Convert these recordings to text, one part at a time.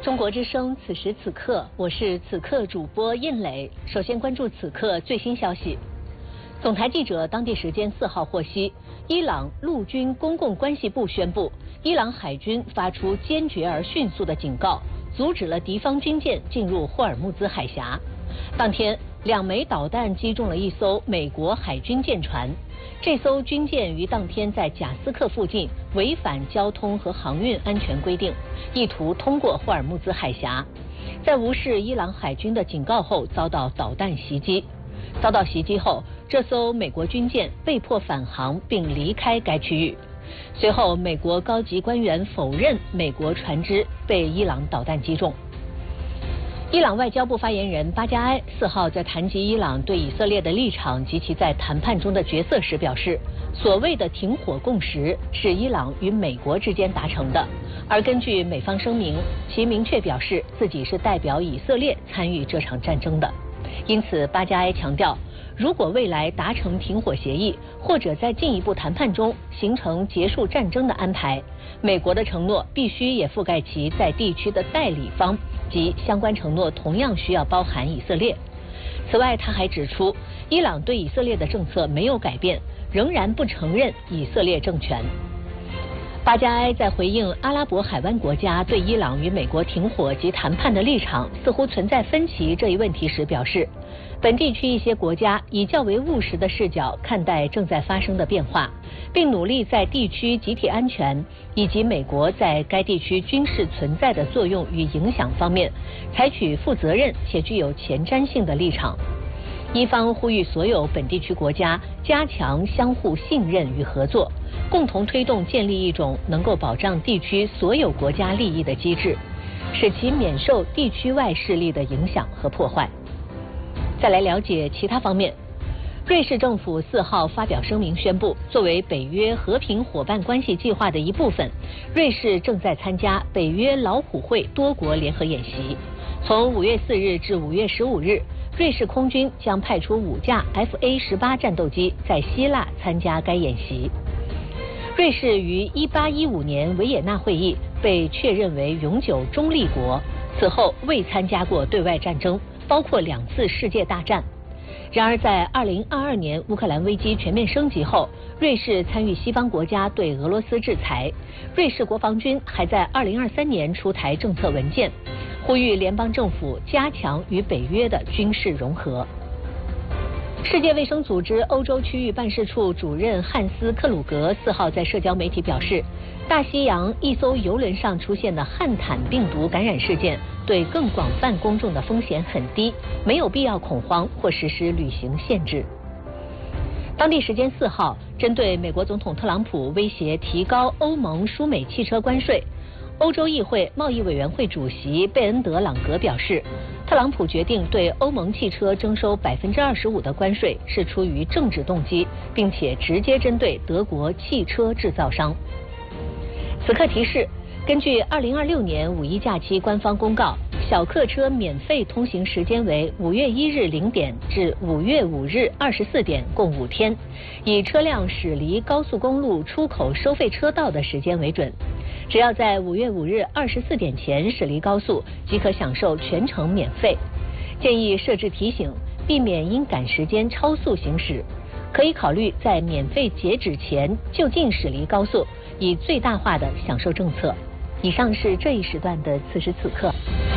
中国之声，此时此刻，我是此刻主播印磊。首先关注此刻最新消息。总台记者当地时间4号获悉，伊朗陆军公共关系部宣布，伊朗海军发出坚决而迅速的警告，阻止了敌方军舰进入霍尔木兹海峡。当天，2枚导弹击中了一艘美国海军舰船。这艘军舰于当天在贾斯克附近违反交通和航运安全规定，意图通过霍尔木兹海峡，在无视伊朗海军的警告后遭到导弹袭击。遭到袭击后，这艘美国军舰被迫返航并离开该区域。随后，美国高级官员否认美国船只被伊朗导弹击中。伊朗外交部发言人巴加埃4号在谈及伊朗对以色列的立场及其在谈判中的角色时表示，所谓的停火共识是伊朗与美国之间达成的，而根据美方声明，其明确表示自己是代表以色列参与这场战争的。因此，巴加埃强调，如果未来达成停火协议，或者在进一步谈判中形成结束战争的安排，美国的承诺必须也覆盖其在地区的代理方，及相关承诺同样需要包含以色列。此外，他还指出，伊朗对以色列的政策没有改变，仍然不承认以色列政权。巴加埃在回应阿拉伯海湾国家对伊朗与美国停火及谈判的立场似乎存在分歧这一问题时表示，本地区一些国家以较为务实的视角看待正在发生的变化，并努力在地区集体安全以及美国在该地区军事存在的作用与影响方面采取负责任且具有前瞻性的立场。一方呼吁所有本地区国家加强相互信任与合作，共同推动建立一种能够保障地区所有国家利益的机制，使其免受地区外势力的影响和破坏。再来了解其他方面。瑞士政府4号发表声明宣布，作为北约和平伙伴关系计划的一部分，瑞士正在参加北约老虎会多国联合演习。从5月4日至5月15日，瑞士空军将派出5架 FA-18战斗机在希腊参加该演习。瑞士于1815年维也纳会议被确认为永久中立国，此后未参加过对外战争，包括2次世界大战。然而，在2022年乌克兰危机全面升级后，瑞士参与西方国家对俄罗斯制裁。瑞士国防军还在2023年出台政策文件，呼吁联邦政府加强与北约的军事融合。世界卫生组织欧洲区域办事处主任汉斯·克鲁格4号在社交媒体表示，大西洋一艘邮轮上出现的汉坦病毒感染事件对更广泛公众的风险很低，没有必要恐慌或实施旅行限制。当地时间4号，针对美国总统特朗普威胁提高欧盟输美汽车关税，欧洲议会贸易委员会主席贝恩德朗格表示，特朗普决定对欧盟汽车征收25%的关税是出于政治动机，并且直接针对德国汽车制造商。此刻提示，根据2026年五一假期官方公告，小客车免费通行时间为5月1日0点至5月5日24点，共5天，以车辆驶离高速公路出口收费车道的时间为准。只要在5月5日24点前驶离高速，即可享受全程免费。建议设置提醒，避免因赶时间超速行驶。可以考虑在免费截止前就近驶离高速，以最大化的享受政策。以上是这一时段的此时此刻。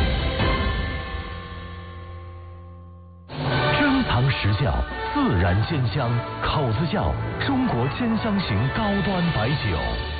珍藏实窖，自然鲜香，口子窖，中国鲜香型高端白酒。